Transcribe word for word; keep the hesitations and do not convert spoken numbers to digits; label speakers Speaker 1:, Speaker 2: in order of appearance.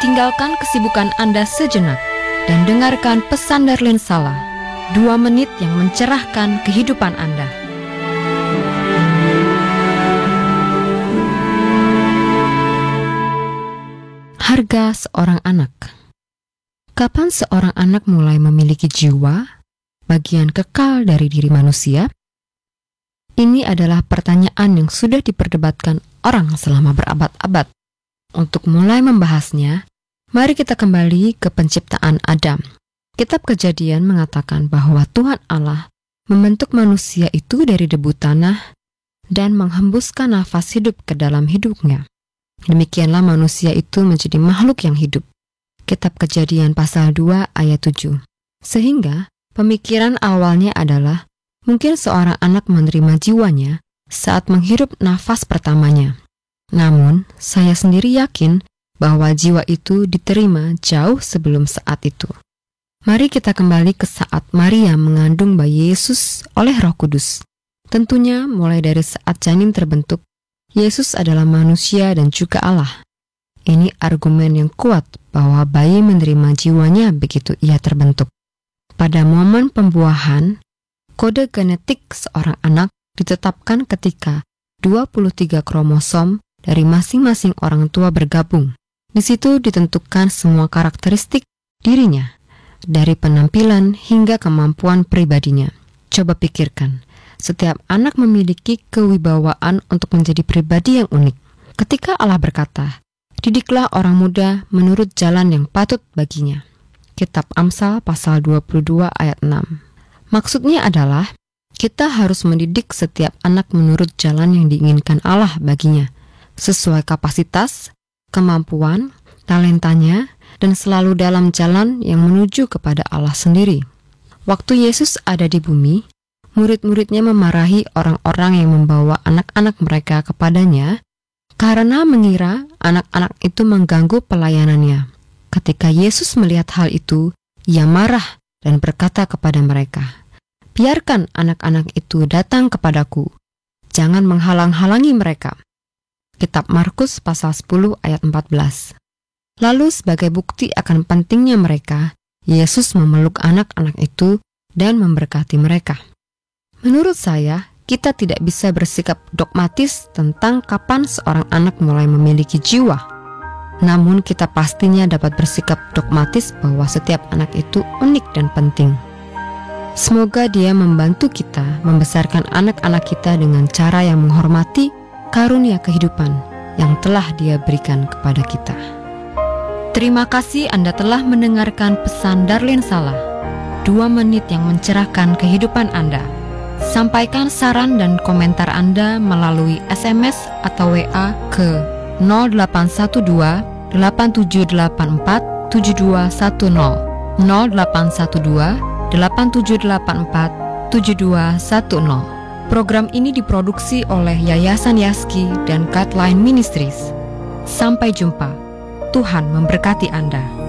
Speaker 1: tinggalkan kesibukan Anda sejenak dan dengarkan pesan Darlene Sala, dua menit yang mencerahkan kehidupan Anda. Harga seorang anak. Kapan seorang anak mulai memiliki jiwa, bagian kekal dari diri manusia? Ini adalah pertanyaan yang sudah diperdebatkan orang selama berabad-abad. Untuk mulai membahasnya, mari kita kembali ke penciptaan Adam. Kitab Kejadian mengatakan bahwa Tuhan Allah membentuk manusia itu dari debu tanah dan menghembuskan nafas hidup ke dalam hidupnya. Demikianlah manusia itu menjadi makhluk yang hidup. Kitab Kejadian pasal dua ayat tujuh. Sehingga pemikiran awalnya adalah mungkin seorang anak menerima jiwanya saat menghirup nafas pertamanya. Namun, saya sendiri yakin bahwa jiwa itu diterima jauh sebelum saat itu. Mari kita kembali ke saat Maria mengandung bayi Yesus oleh Roh Kudus. Tentunya mulai dari saat janin terbentuk, Yesus adalah manusia dan juga Allah. Ini argumen yang kuat bahwa bayi menerima jiwanya begitu ia terbentuk. Pada momen pembuahan, kode genetik seorang anak ditetapkan ketika dua puluh tiga kromosom dari masing-masing orang tua bergabung. Di situ ditentukan semua karakteristik dirinya, dari penampilan hingga kemampuan pribadinya. Coba pikirkan, setiap anak memiliki kewibawaan untuk menjadi pribadi yang unik. Ketika Allah berkata, "Didiklah orang muda menurut jalan yang patut baginya." Kitab Amsal pasal dua puluh dua ayat enam. Maksudnya adalah, kita harus mendidik setiap anak menurut jalan yang diinginkan Allah baginya, sesuai kapasitas, kemampuan, talentanya, dan selalu dalam jalan yang menuju kepada Allah sendiri. Waktu Yesus ada di bumi, murid-muridnya memarahi orang-orang yang membawa anak-anak mereka kepadanya karena mengira anak-anak itu mengganggu pelayanannya. Ketika Yesus melihat hal itu, ia marah dan berkata kepada mereka, "Biarkan anak-anak itu datang kepadaku. Jangan menghalang-halangi mereka." Kitab Markus pasal sepuluh ayat empat belas. Lalu sebagai bukti akan pentingnya mereka, Yesus memeluk anak-anak itu dan memberkati mereka. Menurut saya, kita tidak bisa bersikap dogmatis tentang kapan seorang anak mulai memiliki jiwa. Namun kita pastinya dapat bersikap dogmatis bahwa setiap anak itu unik dan penting. Semoga Dia membantu kita membesarkan anak-anak kita dengan cara yang menghormati karunia kehidupan yang telah Dia berikan kepada kita. Terima kasih Anda telah mendengarkan pesan Darlene Sala, dua menit yang mencerahkan kehidupan Anda. Sampaikan saran dan komentar Anda melalui S M S atau W A ke nol delapan satu dua delapan tujuh delapan empat tujuh dua satu nol nol delapan satu dua delapan tujuh delapan empat tujuh dua satu nol. Program ini diproduksi oleh Yayasan Yaski dan Guideline Ministries. Sampai jumpa. Tuhan memberkati Anda.